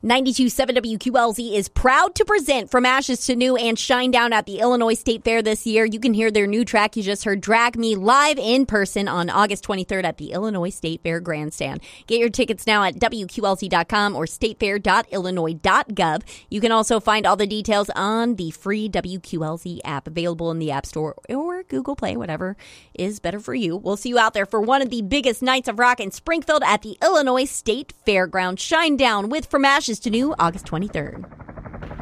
92.7 WQLZ is proud to present From Ashes to New and Shinedown at the Illinois State Fair this year. You can hear their new track you just heard, Drag Me, live in person on August 23rd at the Illinois State Fair Grandstand. Get your tickets now at WQLZ.com or statefair.illinois.gov. You can also find all the details on the free WQLZ app available in the App Store or Google Play, whatever is better for you. We'll see you out there for one of the biggest nights of rock in Springfield at the Illinois State Fairground. Shinedown with From Ashes to New, August 23rd.